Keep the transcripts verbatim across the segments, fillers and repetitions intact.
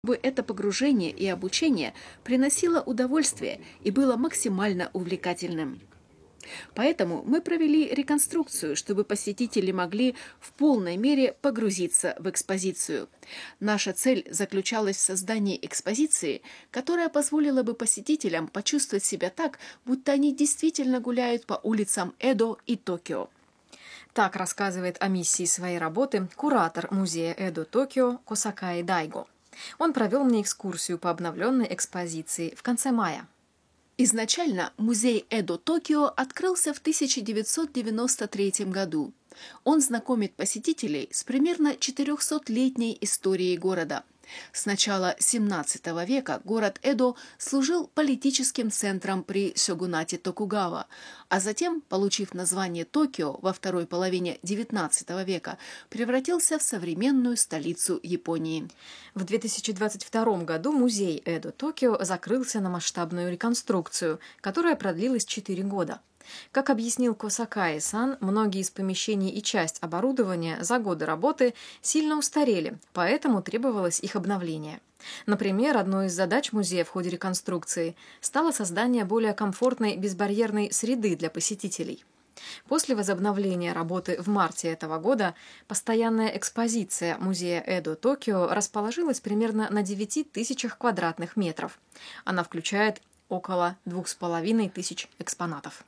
Чтобы это погружение и обучение приносило удовольствие и было максимально увлекательным. Поэтому мы провели реконструкцию, чтобы посетители могли в полной мере погрузиться в экспозицию. Наша цель заключалась в создании экспозиции, которая позволила бы посетителям почувствовать себя так, будто они действительно гуляют по улицам Эдо и Токио. Так рассказывает о миссии своей работы куратор музея Эдо Токио Косакаи Дайго. Он провел мне экскурсию по обновленной экспозиции в конце мая. Изначально музей Эдо Токио открылся в тысяча девятьсот девяносто третьем году. Он знакомит посетителей с примерно четырехсотлетней историей города. С начала семнадцатого века город Эдо служил политическим центром при сёгунате Токугава, а затем, получив название Токио во второй половине девятнадцатого века, превратился в современную столицу Японии. В две тысячи двадцать втором году музей Эдо Токио закрылся на масштабную реконструкцию, которая продлилась четыре года. Как объяснил Косакаи-сан, многие из помещений и часть оборудования за годы работы сильно устарели, поэтому требовалось их обновление. Например, одной из задач музея в ходе реконструкции стало создание более комфортной безбарьерной среды для посетителей. После возобновления работы в марте этого года постоянная экспозиция музея Эдо Токио расположилась примерно на девяти тысячах квадратных метров. Она включает около двух с половиной тысяч экспонатов.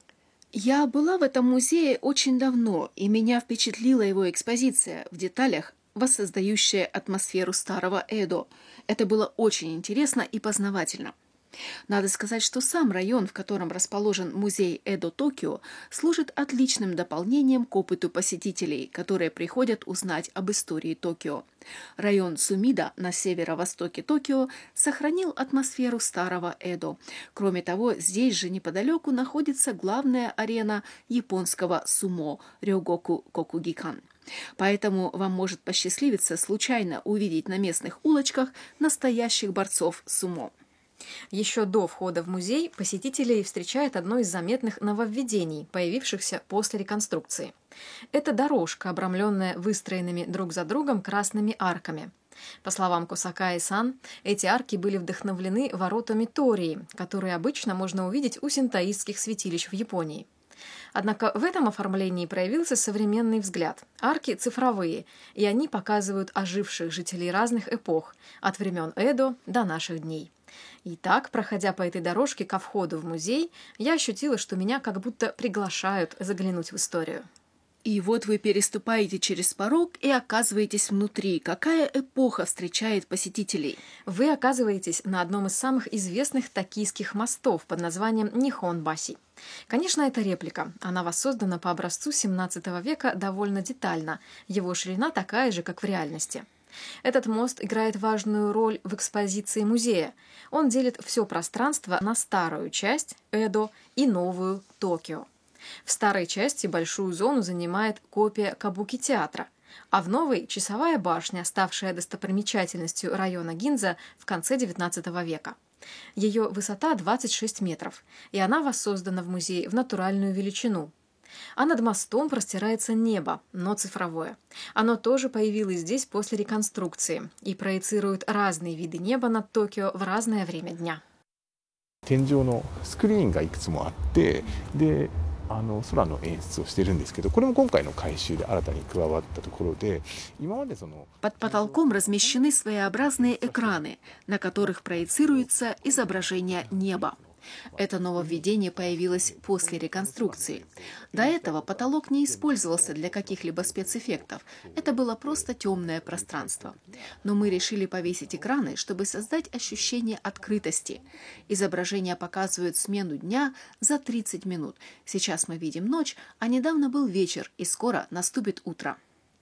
Я была в этом музее очень давно, и меня впечатлила его экспозиция в деталях, воссоздающая атмосферу старого Эдо. Это было очень интересно и познавательно. Надо сказать, что сам район, в котором расположен музей Эдо Токио, служит отличным дополнением к опыту посетителей, которые приходят узнать об истории Токио. Район Сумида на северо-востоке Токио сохранил атмосферу старого Эдо. Кроме того, здесь же неподалеку находится главная арена японского сумо Рёгоку Кокугикан. Поэтому вам может посчастливиться случайно увидеть на местных улочках настоящих борцов сумо. Еще до входа в музей посетителей встречает одно из заметных нововведений, появившихся после реконструкции. Это дорожка, обрамленная выстроенными друг за другом красными арками. По словам Косакаи-сан, эти арки были вдохновлены воротами Тории, которые обычно можно увидеть у синтоистских святилищ в Японии. Однако в этом оформлении проявился современный взгляд. Арки цифровые, и они показывают оживших жителей разных эпох, от времен Эдо до наших дней. И так, проходя по этой дорожке ко входу в музей, я ощутила, что меня как будто приглашают заглянуть в историю. И вот вы переступаете через порог и оказываетесь внутри. Какая эпоха встречает посетителей? Вы оказываетесь на одном из самых известных токийских мостов под названием Нихонбаси. Конечно, это реплика. Она воссоздана по образцу семнадцатого века довольно детально. Его ширина такая же, как в реальности. Этот мост играет важную роль в экспозиции музея. Он делит все пространство на старую часть Эдо и новую Токио. В старой части большую зону занимает копия Кабуки-театра, а в новой – часовая башня, ставшая достопримечательностью района Гинза в конце девятнадцатого века. Ее высота двадцать шесть метров, и она воссоздана в музее в натуральную величину. А над мостом простирается небо, но цифровое. Оно тоже появилось здесь после реконструкции и проецирует разные виды неба над Токио в разное время дня. 天井のスクリーンがいくつもあって、で、あの空の演出をしてるんですけど、これも今回の改修で新たに加わったところで、今までその Под потолком размещены своеобразные экраны, на которых проецируется изображение неба. Это нововведение появилось после реконструкции. До этого потолок не использовался для каких-либо спецэффектов. Это было просто темное пространство. Но мы решили повесить экраны, чтобы создать ощущение открытости. Изображения показывают смену дня за тридцать минут. Сейчас мы видим ночь, а недавно был вечер, и скоро наступит утро.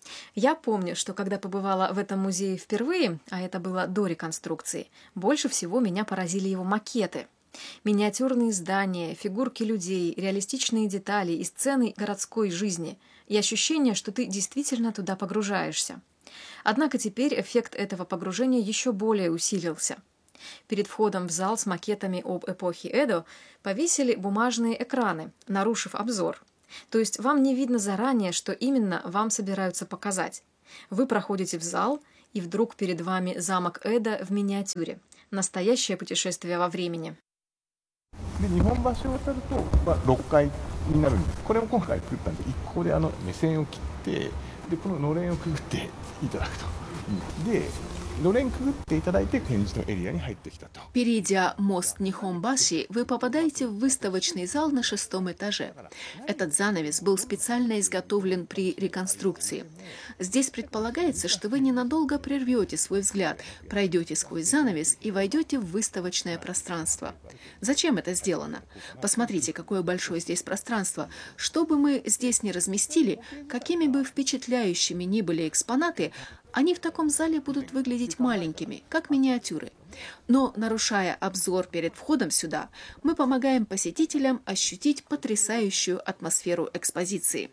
Я помню, что когда побывала в этом музее впервые, а это было до реконструкции, больше всего меня поразили его макеты. Миниатюрные здания, фигурки людей, реалистичные детали и сцены городской жизни, и ощущение, что ты действительно туда погружаешься. Однако теперь эффект этого погружения еще более усилился. Перед входом в зал с макетами об эпохе Эдо повесили бумажные экраны, нарушив обзор. То есть вам не видно заранее, что именно вам собираются показать. Вы проходите в зал и вдруг перед вами замок Эдо в миниатюре. Настоящее путешествие во времени. で日本橋を渡ると、まあ、ろっかいになるんです。これも今回作ったんで、一個であの目線を切ってでこののれんをくぐっていただくと。でのれんくぐっていただいて展示のエリアに入ってきたと。 Перейдя мост Нихонбаши, вы попадаете в выставочный зал на шестом этаже. Этот занавес был специально изготовлен при реконструкции. Здесь предполагается, что вы ненадолго прервете свой взгляд, пройдете сквозь занавес и войдете в выставочное пространство. Зачем это сделано? Посмотрите, какое большое здесь пространство. Что бы мы здесь ни разместили, какими бы впечатляющими ни были экспонаты, они в таком зале будут выглядеть маленькими, как миниатюры. Но, нарушая обзор перед входом сюда, мы помогаем посетителям ощутить потрясающую атмосферу экспозиции.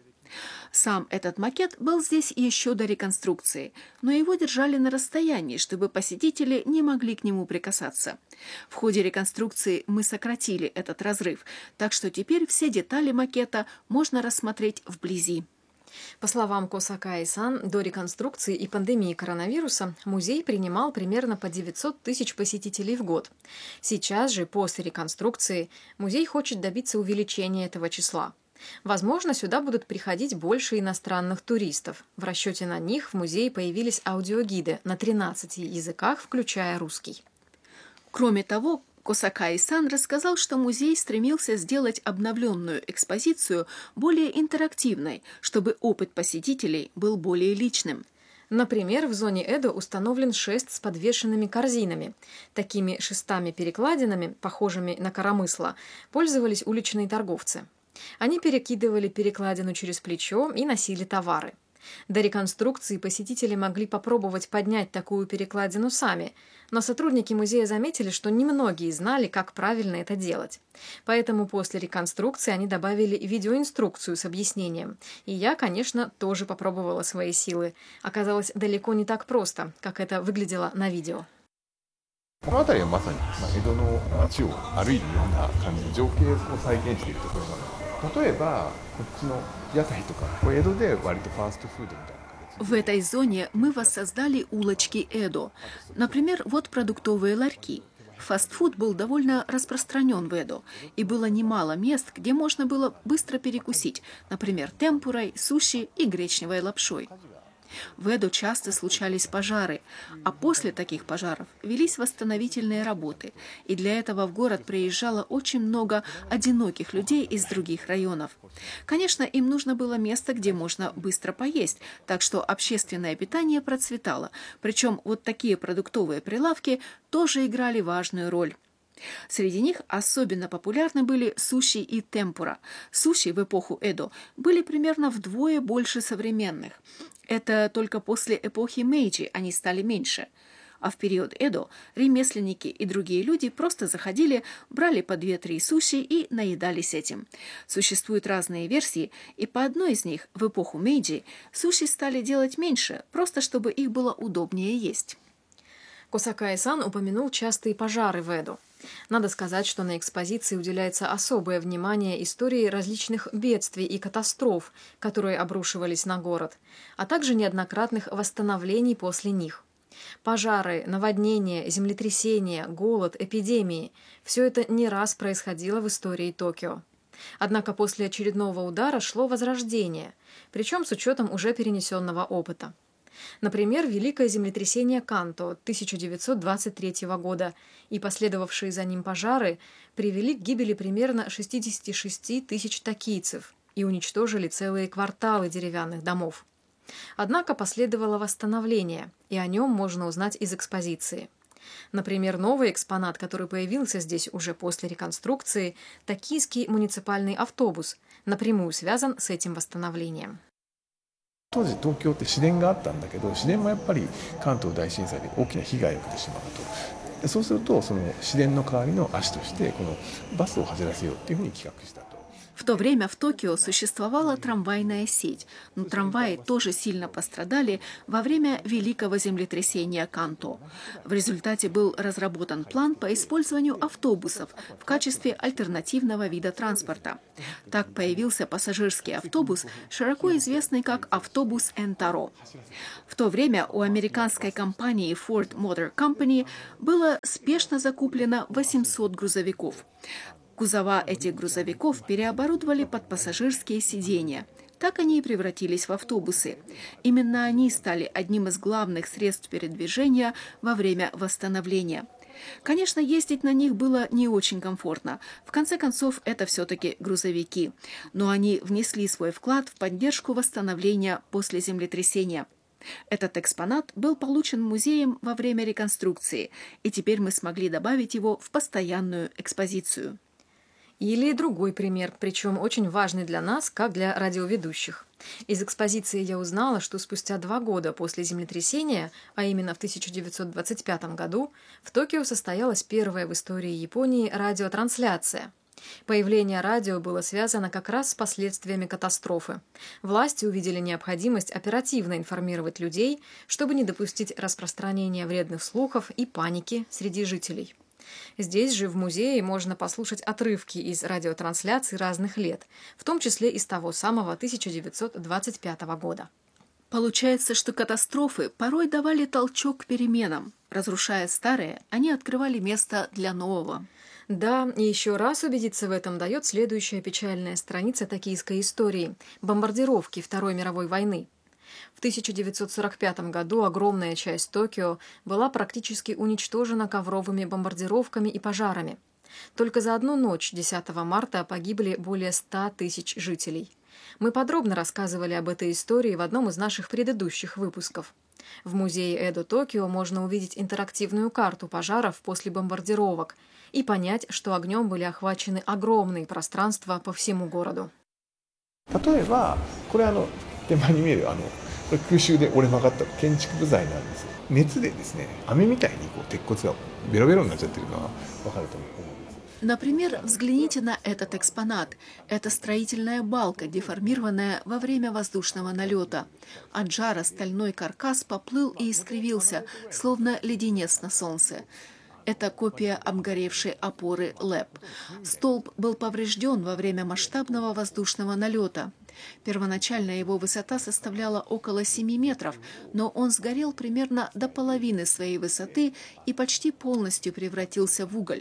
Сам этот макет был здесь еще до реконструкции, но его держали на расстоянии, чтобы посетители не могли к нему прикасаться. В ходе реконструкции мы сократили этот разрыв, так что теперь все детали макета можно рассмотреть вблизи. По словам Косакаи-сан, до реконструкции и пандемии коронавируса музей принимал примерно по девятьсот тысяч посетителей в год. Сейчас же, после реконструкции, музей хочет добиться увеличения этого числа. Возможно, сюда будут приходить больше иностранных туристов. В расчете на них в музее появились аудиогиды на тринадцати языках, включая русский. Кроме того, Косакаи-сан рассказал, что музей стремился сделать обновленную экспозицию более интерактивной, чтобы опыт посетителей был более личным. Например, в зоне Эдо установлен шест с подвешенными корзинами. Такими шестами-перекладинами, похожими на коромысла, пользовались уличные торговцы. Они перекидывали перекладину через плечо и носили товары. До реконструкции посетители могли попробовать поднять такую перекладину сами, но сотрудники музея заметили, что немногие знали, как правильно это делать. Поэтому после реконструкции они добавили видеоинструкцию с объяснением. И я, конечно, тоже попробовала свои силы. Оказалось далеко не так просто, как это выглядело на видео. この辺りはまさに、まあ、江戸の街を歩いるような感じの情景を再現しているところなので、例えばこっちの屋台とか、これ江戸で割とファーストフードみたいな。 В этой зоне мы воссоздали улочки Эдо. Например, вот продуктовые ларьки. Фастфуд был довольно распространен в Эдо, и было немало мест, где можно было быстро перекусить, например, темпурой, суши и гречневой лапшой. В Эдо часто случались пожары, а после таких пожаров велись восстановительные работы, и для этого в город приезжало очень много одиноких людей из других районов. Конечно, им нужно было место, где можно быстро поесть, так что общественное питание процветало, причем вот такие продуктовые прилавки тоже играли важную роль. Среди них особенно популярны были суши и темпура. Суши в эпоху Эдо были примерно вдвое больше современных. Это только после эпохи Мэйджи они стали меньше. А в период Эдо ремесленники и другие люди просто заходили, брали по две-три суши и наедались этим. Существуют разные версии, и по одной из них в эпоху Мэйджи суши стали делать меньше, просто чтобы их было удобнее есть. Косакаи-сан упомянул частые пожары в Эдо. Надо сказать, что на экспозиции уделяется особое внимание истории различных бедствий и катастроф, которые обрушивались на город, а также неоднократных восстановлений после них. Пожары, наводнения, землетрясения, голод, эпидемии – все это не раз происходило в истории Токио. Однако после очередного удара шло возрождение, причем с учетом уже перенесенного опыта. Например, великое землетрясение Канто тысяча девятьсот двадцать третьего года и последовавшие за ним пожары привели к гибели примерно шестидесяти шести тысяч токийцев и уничтожили целые кварталы деревянных домов. Однако последовало восстановление, и о нем можно узнать из экспозиции. Например, новый экспонат, который появился здесь уже после реконструкции, токийский муниципальный автобус, напрямую связан с этим восстановлением. 当時東京って市電があったんだけど、市電もやっぱり関東大震災で大きな被害を受けてしまうと。そうするとその市電の代わりの足としてこのバスを走らせようっていうふうに企画したと。 В то время в Токио существовала трамвайная сеть, но трамваи тоже сильно пострадали во время великого землетрясения Канто. В результате был разработан план по использованию автобусов в качестве альтернативного вида транспорта. Так появился пассажирский автобус, широко известный как автобус Энтаро. В то время у американской компании Ford Motor Company было спешно закуплено восемьсот грузовиков. Кузова этих грузовиков переоборудовали под пассажирские сиденья. Так они и превратились в автобусы. Именно они стали одним из главных средств передвижения во время восстановления. Конечно, ездить на них было не очень комфортно. В конце концов, это все-таки грузовики. Но они внесли свой вклад в поддержку восстановления после землетрясения. Этот экспонат был получен музеем во время реконструкции, и теперь мы смогли добавить его в постоянную экспозицию. Или другой пример, причем очень важный для нас, как для радиоведущих. Из экспозиции я узнала, что спустя два года после землетрясения, а именно в тысяча девятьсот двадцать пятом году, в Токио состоялась первая в истории Японии радиотрансляция. Появление радио было связано как раз с последствиями катастрофы. Власти увидели необходимость оперативно информировать людей, чтобы не допустить распространения вредных слухов и паники среди жителей. Здесь же, в музее, можно послушать отрывки из радиотрансляций разных лет, в том числе из того самого тысяча девятьсот двадцать пятого года. Получается, что катастрофы порой давали толчок к переменам. Разрушая старое, они открывали место для нового. Да, и еще раз убедиться в этом дает следующая печальная страница токийской истории – бомбардировки Второй мировой войны. В тысяча девятьсот сорок пятом году огромная часть Токио была практически уничтожена ковровыми бомбардировками и пожарами. Только за одну ночь, десятого марта, погибли более ста тысяч жителей. Мы подробно рассказывали об этой истории в одном из наших предыдущих выпусков. В музее Эдо Токио можно увидеть интерактивную карту пожаров после бомбардировок и понять, что огнем были охвачены огромные пространства по всему городу. 例えばこれあの手前に見えるあのこれ空襲で折れ曲がった建築部材なんです。熱でですね飴みたいにこう鉄骨がベロベロになっちゃってるのが分かると思うんです。 Например, взгляните на этот экспонат. Это строительная балка, деформированная во время воздушного налета. От жара стальной каркас поплыл и искривился, словно леденец на солнце. Это копия обгоревшей опоры ЛЭП. Столб был поврежден во время масштабного воздушного налета. Первоначально его высота составляла около семи метров, но он сгорел примерно до половины своей высоты и почти полностью превратился в уголь.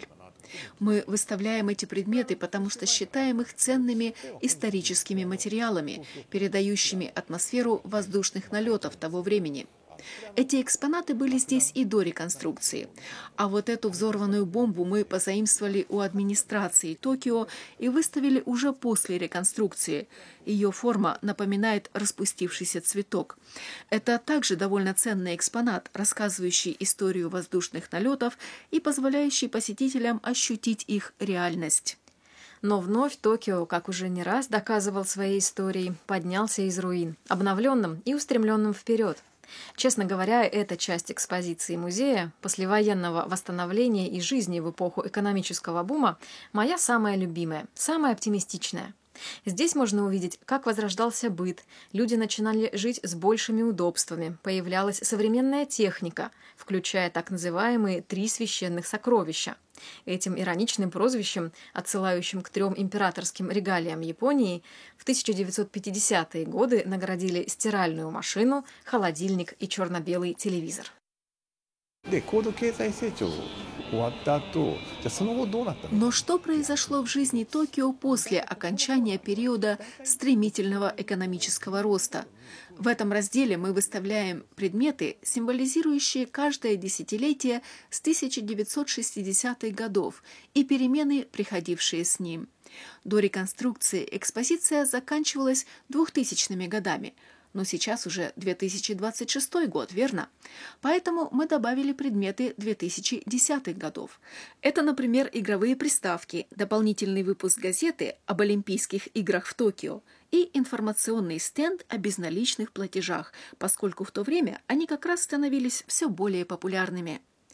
Мы выставляем эти предметы, потому что считаем их ценными историческими материалами, передающими атмосферу воздушных налетов того времени. Эти экспонаты были здесь и до реконструкции. А вот эту взорванную бомбу мы позаимствовали у администрации Токио и выставили уже после реконструкции. Ее форма напоминает распустившийся цветок. Это также довольно ценный экспонат, рассказывающий историю воздушных налетов и позволяющий посетителям ощутить их реальность. Но вновь Токио, как уже не раз доказывал своей историей, поднялся из руин, обновленным и устремленным вперед. Честно говоря, эта часть экспозиции музея, послевоенного восстановления и жизни в эпоху экономического бума, моя самая любимая, самая оптимистичная. Здесь можно увидеть, как возрождался быт, люди начинали жить с большими удобствами, появлялась современная техника, включая так называемые «три священных сокровища». Этим ироничным прозвищем, отсылающим к трем императорским регалиям Японии, в тысяча девятьсот пятидесятые годы наградили стиральную машину, холодильник и черно-белый телевизор. で高度経済成長終わった後、じゃあその後どうなったの? Но что произошло в жизни Токио после окончания периода стремительного экономического роста? В этом разделе мы выставляем предметы, символизирующие каждое десятилетие с тысяча девятьсот шестидесятых годов и перемены, приходившие с ним. До реконструкции экспозиция заканчивалась двухтысячными годами, но сейчас уже две тысячи двадцать шестой год, верно? Поэтому мы добавили предметы две тысячи десятых годов. Это, например, игровые приставки, дополнительный выпуск газеты об Олимпийских играх в Токио и информационный стенд о безналичных платежах, поскольку в то время они как раз становились все более популярными.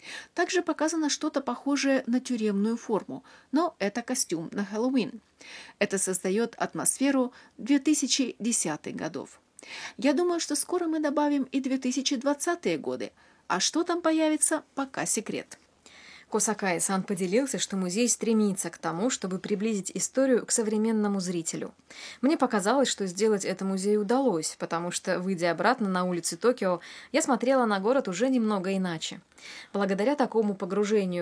Также показано что-то похожее на тюремную форму, но это костюм на Хэллоуин. Это создает атмосферу две тысячи десятых годов. Я думаю, что скоро мы добавим и две тысячи двадцатые годы, а что там появится, пока секрет. Косакай-сан поделился, что музей стремится к тому, чтобы приблизить историю к современному зрителю. Мне показалось, что сделать это музею удалось, потому что, выйдя обратно на улицы Токио, я смотрела на город уже немного иначе. Благодаря такому погружению